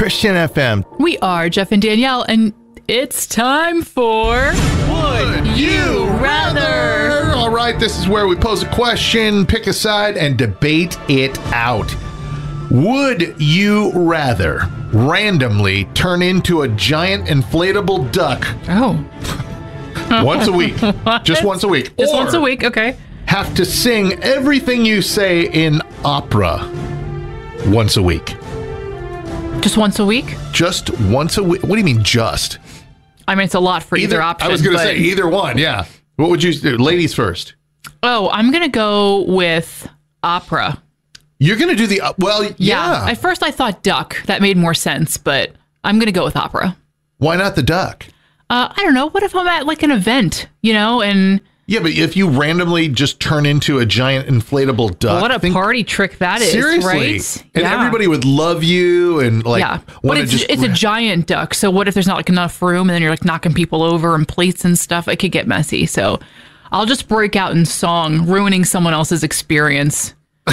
Christian FM. We are Jeff and Danielle, and it's time for Would You Rather? All right, this is where we pose a question, pick a side, and debate it out. Would you rather randomly turn into a giant inflatable duck once a week? Just once a week. Just or once a week, okay. have to sing everything you say in opera once a week? Just once a week? Just once a week? What do you mean just? I mean, it's a lot for either option. I was going to say either one, yeah. What would you do? Ladies first. Oh, I'm going to go with opera. You're going to do the, yeah. At first I thought duck. That made more sense, but I'm going to go with opera. Why not the duck? I don't know. What if I'm at like an event, and... Yeah, but if you randomly just turn into a giant inflatable duck. What a party trick that is, seriously, right? And everybody would love you and but it's a giant duck. So what if there's not like enough room and then you're like knocking people over and plates and stuff? It could get messy. So I'll just break out in song, ruining someone else's experience.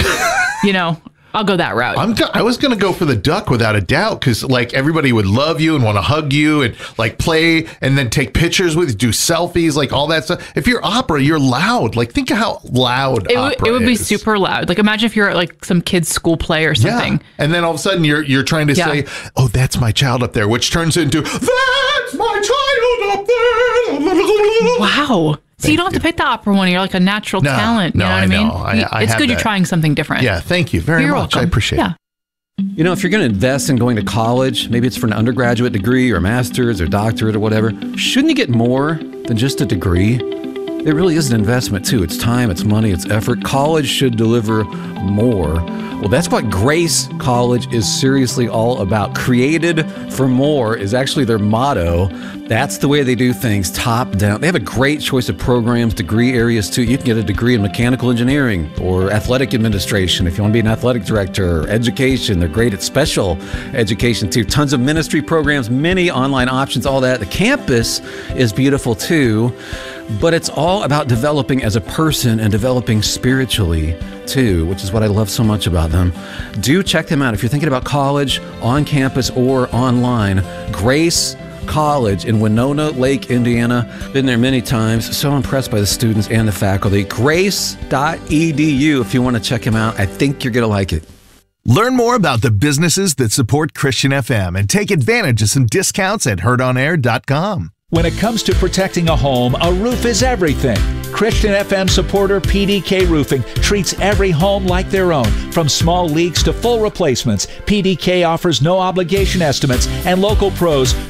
I'll go that route. I was going to go for the duck without a doubt because like everybody would love you and want to hug you and like play and then take pictures with you, do selfies, like all that stuff. If you're opera, you're loud. Like think of how loud opera it would be is. super loud. Like imagine if you're at like some kid's school play or something. Yeah. And then all of a sudden you're trying to say, oh, that's my child up there, which turns into, that's my child up there. Wow. So you don't have to pick the opera one. You're like a natural talent. No, you know what I mean? It's good you're trying something different. Yeah, thank you very much. Welcome. I appreciate it. If you're going to invest in going to college, maybe it's for an undergraduate degree or master's or doctorate or whatever, shouldn't you get more than just a degree? It really is an investment, too. It's time, it's money, it's effort. College should deliver more. Well, that's what Grace College is seriously all about. Created for more is actually their motto. That's the way they do things, top down. They have a great choice of programs, degree areas, too. You can get a degree in mechanical engineering or athletic administration if you want to be an athletic director, or education. They're great at special education, too. Tons of ministry programs, many online options, all that. The campus is beautiful, too. But it's all about developing as a person and developing spiritually, too, which is what I love so much about them. Do check them out if you're thinking about college, on campus, or online. Grace College in Winona Lake, Indiana. Been there many times. So impressed by the students and the faculty. Grace.edu if you want to check them out. I think you're going to like it. Learn more about the businesses that support Christian FM and take advantage of some discounts at heardonair.com. When it comes to protecting a home, a roof is everything. Christian FM supporter PDK Roofing treats every home like their own. From small leaks to full replacements, PDK offers no obligation estimates, and local pros